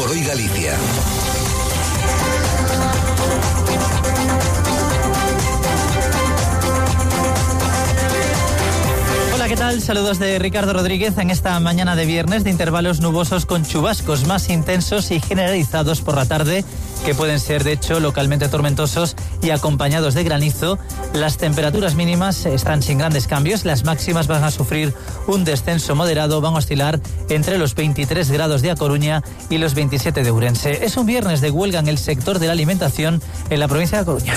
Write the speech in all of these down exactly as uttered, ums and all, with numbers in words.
por hoy Galicia. Hola, ¿qué tal? Saludos de Ricardo Rodríguez en esta mañana de viernes de intervalos nubosos con chubascos más intensos y generalizados por la tarde, que pueden ser de hecho localmente tormentosos y acompañados de granizo. Las temperaturas mínimas están sin grandes cambios, las máximas van a sufrir un descenso moderado, van a oscilar entre los veintitrés grados de A Coruña y los veintisiete de Ourense. Es un viernes de huelga en el sector de la alimentación en la provincia de A Coruña.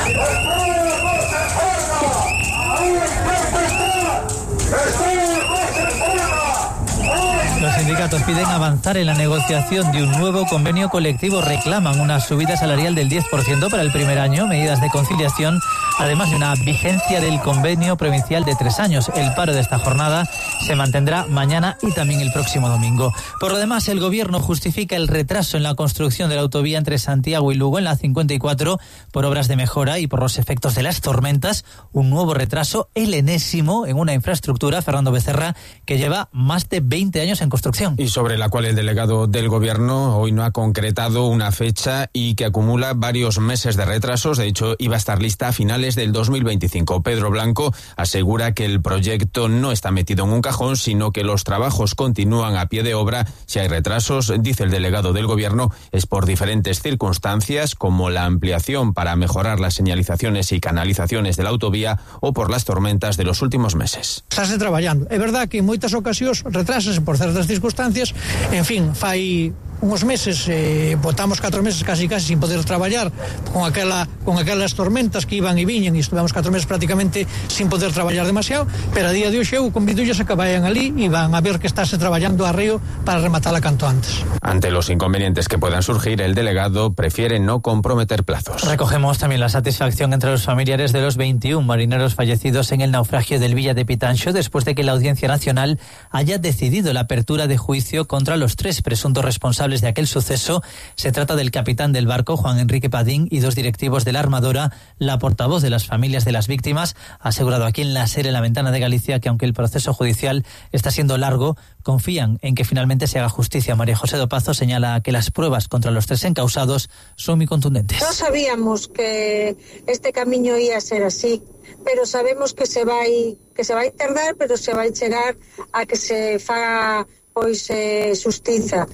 Los sindicatos piden avanzar en la negociación de un nuevo convenio colectivo, reclaman una subida salarial del diez por ciento para el primer año, medidas de conciliación, además de una vigencia del convenio provincial de tres años. El paro de esta jornada se mantendrá mañana y también el próximo domingo. Por lo demás, el gobierno justifica el retraso en la construcción de la autovía entre Santiago y Lugo en la cincuenta y cuatro por obras de mejora y por los efectos de las tormentas. Un nuevo retraso, el enésimo, en una infraestructura, Fernando Becerra, que lleva más de veinte años en construcción. Y sobre la cual el delegado del gobierno hoy no ha concretado una fecha y que acumula varios meses de retrasos. De hecho, iba a estar lista a finales del dos mil veinticinco. Pedro Blanco asegura que el proyecto no está metido en un cajón, sino que los trabajos continúan a pie de obra. Si hay retrasos, dice el delegado del gobierno, es por diferentes circunstancias, como la ampliación para mejorar las señalizaciones y canalizaciones de la autovía o por las tormentas de los últimos meses. Estáse traballando. É verdad que en moitas ocasións retrásase por certas circunstancias. En fin, fai unos meses, eh, botamos cuatro meses casi casi sin poder traballar con aquela con aquelas tormentas que iban e viñan, e estuvemos cuatro meses prácticamente sin poder traballar demasiado, pero a día de hoxe eu convidolles a que vayan ali e van a ver que estáse traballando a río para rematala canto antes. Ante los inconvenientes que puedan surgir, el delegado prefiere no comprometer plazos. Recogemos también la satisfacción entre los familiares de los veintiún marineros fallecidos en el naufragio del Villa de Pitanxo, después de que la Audiencia Nacional haya decidido la apertura de juicio contra los tres presuntos responsables de aquel suceso. Se trata del capitán del barco, Juan Enrique Padín, y dos directivos de la armadora. La portavoz de las familias de las víctimas ha asegurado aquí en la SER, en la Ventana de Galicia, que aunque el proceso judicial está siendo largo, confían en que finalmente se haga justicia. María José Dopazo señala que las pruebas contra los tres encausados son muy contundentes. No sabíamos que este camiño ia ser así, pero sabemos que se vai que se vai tardar, pero se vai chegar a que se faga pois eh, xustiza.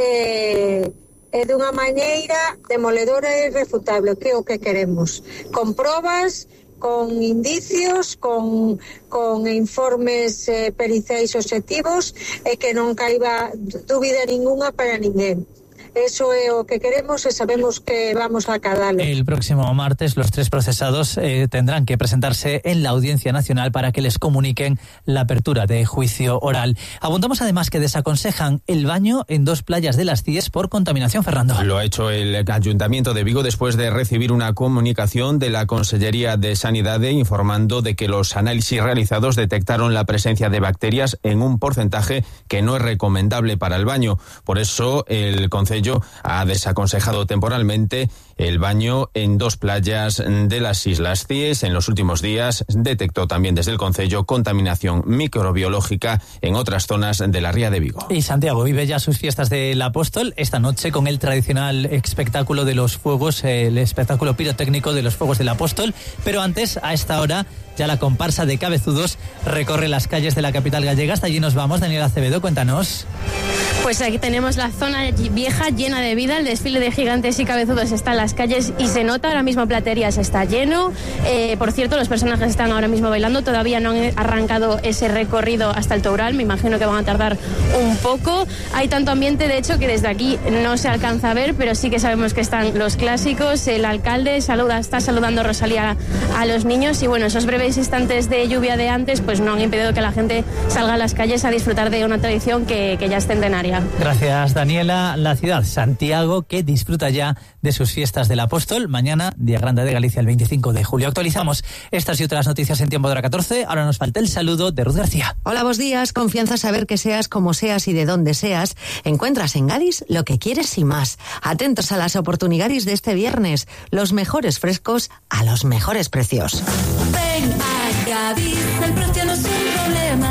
Eh, é dunha maneira demoledora e irrefutable, que é o que queremos, con probas, con indicios, con, con informes eh, periciais obxectivos, e que non caiba dúbida ninguna para ninguén. Eso é o que queremos e sabemos que vamos a acadalo. El próximo martes los tres procesados eh, tendrán que presentarse en la Audiencia Nacional para que les comuniquen la apertura de juicio oral. Apuntamos además que desaconsejan el baño en dos playas de las Cies por contaminación, Fernando. Lo ha hecho el Ayuntamiento de Vigo después de recibir una comunicación de la Consellería de Sanidade informando de que los análisis realizados detectaron la presencia de bacterias en un porcentaje que no es recomendable para el baño. Por eso el Concello ha desaconsejado temporalmente el baño en dos playas de las Islas Cies. En los últimos días detectó también desde el Concello contaminación microbiológica en otras zonas de la Ría de Vigo. Y Santiago vive ya sus fiestas del Apóstol esta noche con el tradicional espectáculo de los fuegos, el espectáculo pirotécnico de los fuegos del Apóstol. Pero antes, a esta hora, ya la comparsa de cabezudos recorre las calles de la capital gallega. Hasta allí nos vamos. Daniela Acevedo, cuéntanos. Pues aquí tenemos la zona vieja llena de vida. El desfile de gigantes y cabezudos está en las calles y se nota. Ahora mismo Platerías está lleno. Eh, por cierto, los personajes están ahora mismo bailando. Todavía no han arrancado ese recorrido hasta el Toural. Me imagino que van a tardar un poco. Hay tanto ambiente, de hecho, que desde aquí no se alcanza a ver, pero sí que sabemos que están los clásicos. El alcalde saluda, está saludando a Rosalía a los niños y bueno, esos breves instantes de lluvia de antes pues no han impedido que la gente salga a las calles a disfrutar de una tradición que, que ya es centenaria. Gracias, Daniela. La ciudad, Santiago, que disfruta ya de sus fiestas del Apóstol. Mañana, Día Grande de Galicia, el veinticinco de julio. Actualizamos estas y otras noticias en tiempo de hora catorce. Ahora nos falta el saludo de Ruth García. Hola, buenos días. Confianza, saber que seas como seas y de dónde seas. Encuentras en Gadis lo que quieres y más. Atentos a las oportunidades de este viernes. Los mejores frescos a los mejores precios. Ven a Gadis, el precio no es un problema. En nuestra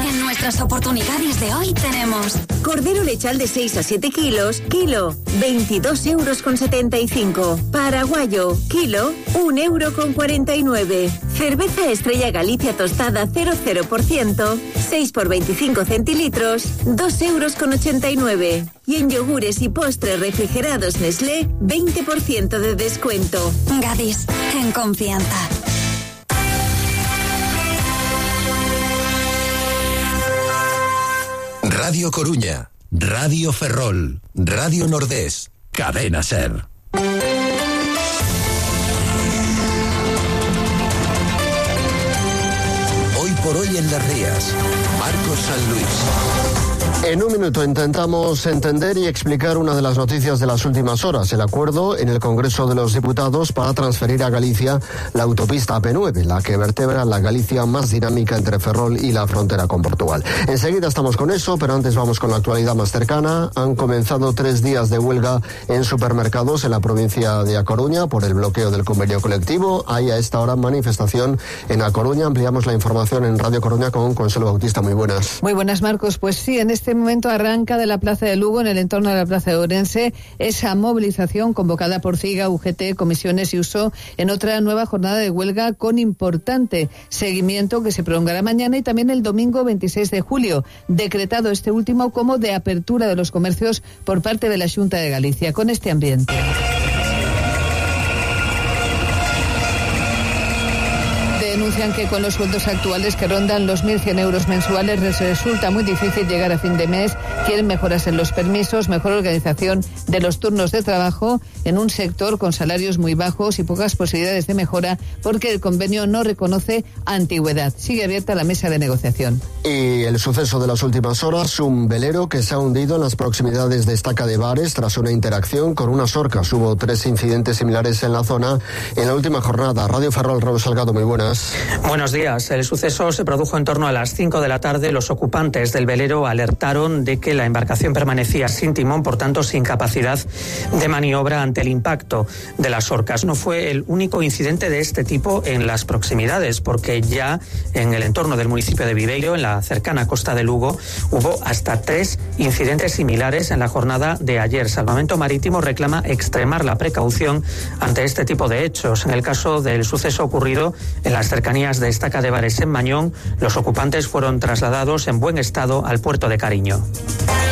nuestras oportunidades de hoy tenemos cordero lechal de seis a siete kilos, kilo, veintidós euros con setenta y cinco. Paraguayo, kilo, un euro con cuarenta y nueve. Cerveza Estrella Galicia tostada cero coma cero por ciento, seis por veinticinco centilitros, dos euros con ochenta y nueve. Y en yogures y postres refrigerados Nestlé, veinte por ciento de descuento. Gadis, en confianza. Radio Coruña, Radio Ferrol, Radio Nordés, Cadena Ser. Hoy por hoy en Las Rías, Marcos San Luis. En un minuto intentamos entender y explicar una de las noticias de las últimas horas, el acuerdo en el Congreso de los Diputados para transferir a Galicia la autopista A P nueve, la que vertebra la Galicia más dinámica entre Ferrol y la frontera con Portugal. Enseguida estamos con eso, pero antes vamos con la actualidad más cercana. Han comenzado tres días de huelga en supermercados en la provincia de A Coruña por el bloqueo del convenio colectivo. Hay a esta hora manifestación en A Coruña. Ampliamos la información en Radio Coruña con Consuelo Bautista. Muy buenas. Muy buenas, Marcos. Pues sí, en este momento arranca de la Plaza de Lugo, en el entorno de la Plaza de Ourense, esa movilización convocada por CIGA, U G T, Comisiones y Uso en otra nueva jornada de huelga con importante seguimiento que se prolongará mañana y también el domingo veintiséis de julio, decretado este último como de apertura de los comercios por parte de la Xunta de Galicia. Con este ambiente. Denuncian que con los sueldos actuales que rondan los mil cien euros mensuales les resulta muy difícil llegar a fin de mes. Quieren mejoras en los permisos, mejor organización de los turnos de trabajo en un sector con salarios muy bajos y pocas posibilidades de mejora porque el convenio no reconoce antigüedad. Sigue abierta la mesa de negociación. Y el suceso de las últimas horas, un velero que se ha hundido en las proximidades de Estaca de Bares tras una interacción con unas orcas. Hubo tres incidentes similares en la zona en la última jornada. Radio Ferrol, Raúl Salgado, muy buenas. Buenos días. El suceso se produjo en torno a las cinco de la tarde. Los ocupantes del velero alertaron de que la embarcación permanecía sin timón, por tanto sin capacidad de maniobra ante el impacto de las orcas. No fue el único incidente de este tipo en las proximidades, porque ya en el entorno del municipio de Viveiro, en la cercana costa de Lugo, hubo hasta tres incidentes similares en la jornada de ayer. Salvamento Marítimo reclama extremar la precaución ante este tipo de hechos. En el caso del suceso ocurrido en las cercanías de Estaca de Bares en Mañón, los ocupantes fueron trasladados en buen estado al puerto de Cariño.